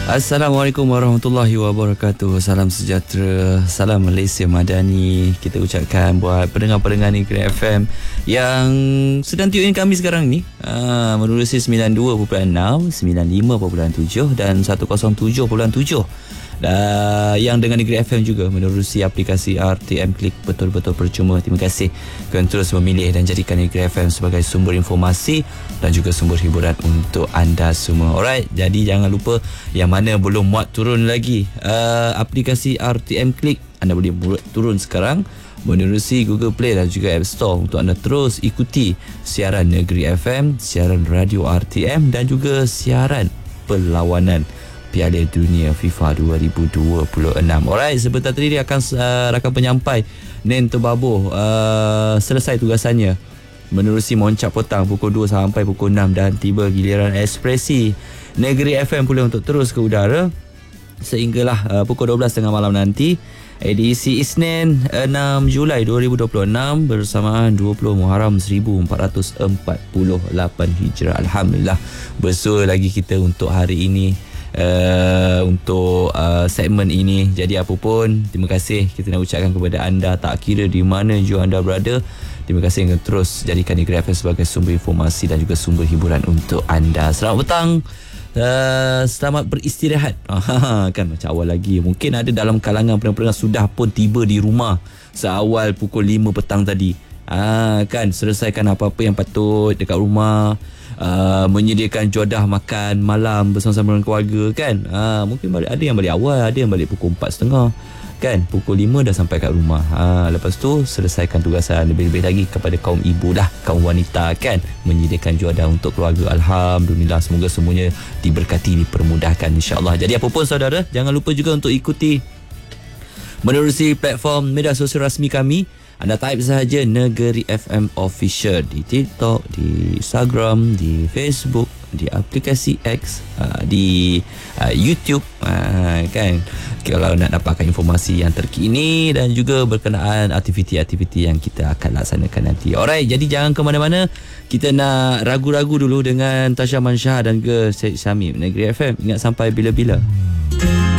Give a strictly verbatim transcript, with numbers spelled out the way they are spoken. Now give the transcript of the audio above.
Assalamualaikum warahmatullahi wabarakatuh. Salam sejahtera, salam Malaysia Madani. Kita ucapkan buat pendengar-pendengar Negeri F M yang sedang tune in kami sekarang ni, aa, menerusi sembilan puluh dua perpuluhan enam, sembilan puluh lima perpuluhan tujuh dan seratus tujuh perpuluhan tujuh. Dan yang dengan Negeri F M juga menerusi aplikasi R T M Klik, betul-betul percuma. Terima kasih kerana terus memilih dan jadikan Negeri F M sebagai sumber informasi dan juga sumber hiburan untuk anda semua. Alright, jadi jangan lupa yang mana belum muat turun lagi uh, aplikasi R T M Klik, anda boleh turun sekarang menerusi Google Play dan juga App Store untuk anda terus ikuti siaran Negeri F M, siaran radio R T M dan juga siaran perlawanan Piala Dunia FIFA dua ribu dua puluh enam. Alright, sebentar tadi dia akan uh, rakan penyampai Nen Terbabo uh, selesai tugasannya menerusi Moncap Petang pukul dua sampai pukul enam dan tiba giliran Ekspresi Negeri F M pula untuk terus ke udara sehinggalah uh, pukul dua belas tiga puluh malam nanti. Edisi Isnin enam Julai dua ribu dua puluh enam bersamaan dua puluh Muharram seribu empat ratus empat puluh lapan Hijrah. Alhamdulillah, bersua lagi kita untuk hari ini. Uh, untuk uh, segmen ini. Jadi apa pun, terima kasih kita nak ucapkan kepada anda, tak kira di mana jua anda berada. Terima kasih yang terus jadikan Negeri F M sebagai sumber informasi dan juga sumber hiburan untuk anda. Selamat petang, uh, selamat beristirahat. Kan macam awal lagi. Mungkin ada dalam kalangan pendengar-pendengar sudah pun tiba di rumah seawal pukul lima petang tadi. Ah, kan selesaikan apa-apa yang patut dekat rumah. Uh, menyediakan jodah makan malam bersama-sama dengan keluarga kan. Uh, mungkin balik, ada yang balik awal, ada yang balik pukul empat tiga puluh kan, pukul lima dah sampai kat rumah. Uh, lepas tu selesaikan tugasan, lebih-lebih lagi kepada kaum ibu lah, kaum wanita kan, menyediakan jodah untuk keluarga. Alhamdulillah, semoga semuanya diberkati, dipermudahkan insya-Allah. Jadi apa pun saudara, jangan lupa juga untuk ikuti menerusi platform media sosial rasmi kami. Anda type sahaja Negeri F M Official di TikTok, di Instagram, di Facebook, di aplikasi X, uh, di uh, YouTube, uh, kan, kalau nak dapatkan informasi yang terkini dan juga berkenaan aktiviti-aktiviti yang kita akan laksanakan nanti. Alright, jadi jangan ke mana-mana. Kita nak ragu-ragu dulu dengan Tasha Mansyah dan juga Syed Syamim. Negeri F M, ingat sampai bila-bila.